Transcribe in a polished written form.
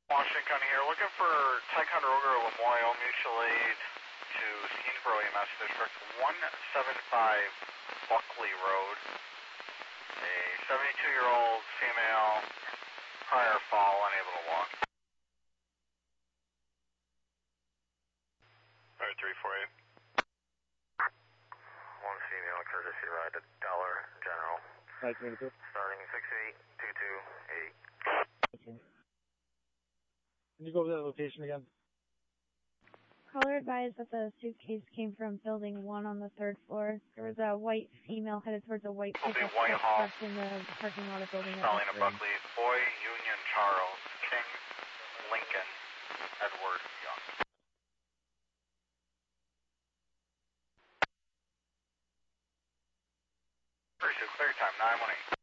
Washington County here, looking for Ticonderoga or Lamoille Mutual Aid to Skeensboro EMS District 175 Buckley Road. A 72-year-old female, prior fall, unable to walk. Alright, 348. One female, courtesy ride to Dollar General. Nice to meet you. Starting 68228. Can you go over that location again? Caller advised that the suitcase came from building 1 on the 3rd floor. There was a white female headed towards a white pickup truck parked in the parking lot of building. Spelling of Buckley, Boy, Union, Charles, King, Lincoln, Edward, Young. Clear time, 918.